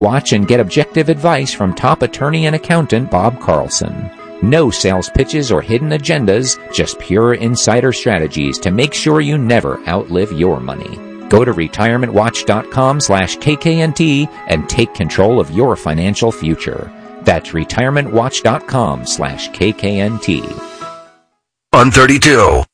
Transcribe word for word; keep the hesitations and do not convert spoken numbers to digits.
Watch and get objective advice from top attorney and accountant Bob Carlson. No sales pitches or hidden agendas, just pure insider strategies to make sure you never outlive your money. Go to retirementwatch.com slash KKNT and take control of your financial future. That's retirementwatch.com slash KKNT. On thirty-two.